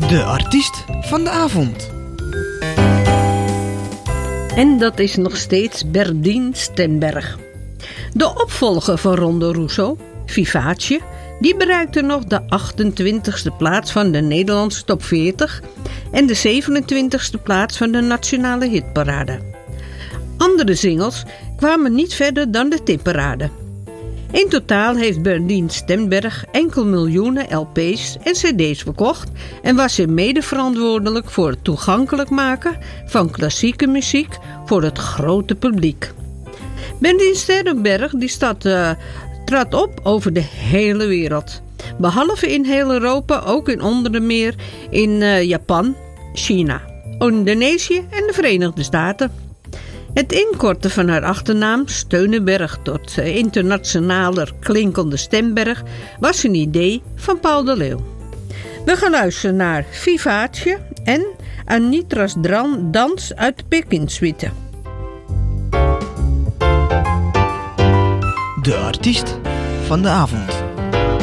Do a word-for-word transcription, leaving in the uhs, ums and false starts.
De artiest van de avond. En dat is nog steeds Berdien Stenberg. De opvolger van Ronde Rousseau, Vivace, die bereikte nog de achtentwintigste plaats van de Nederlandse top veertig en de zevenentwintigste plaats van de nationale hitparade. Andere singles kwamen niet verder dan de tipparade. In totaal heeft Berdien Stenberg enkel miljoenen L P's en cd's verkocht en was ze mede verantwoordelijk voor het toegankelijk maken van klassieke muziek voor het grote publiek. Berdien Stenberg die stad, uh, trad op over de hele wereld. Behalve in heel Europa ook in onder meer in uh, Japan, China, Indonesië en de Verenigde Staten. Het inkorten van haar achternaam Steunenberg tot internationaler klinkende Stenberg was een idee van Paul de Leeuw. We gaan luisteren naar Vivace en Anitra's dans uit de Pekinsuite. De artiest van de avond.